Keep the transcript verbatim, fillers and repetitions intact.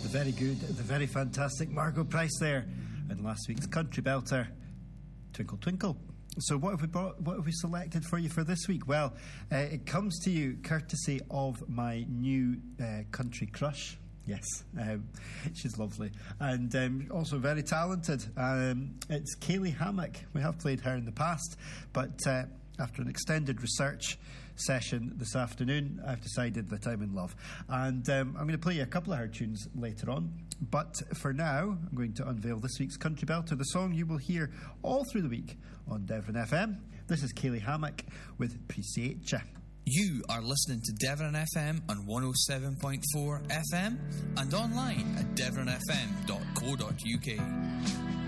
very good, the very fantastic Margot Price there, and last week's country belter, Twinkle Twinkle. So what have we brought, what have we selected for you for this week? Well, uh, it comes to you courtesy of my new uh, country crush. Yes, um, she's lovely and um, also very talented. Um, it's Kaylee Hammack. We have played her in the past, but uh, after an extended research session this afternoon, I've decided that I'm in love. And um, I'm going to play you a couple of her tunes later on. But for now, I'm going to unveil this week's Country Belter, the song you will hear all through the week on Devon F M. This is Kaylee Hammack with Appreciate Ya. You are listening to Devon F M on one oh seven point four F M and online at devon f m dot co dot u k.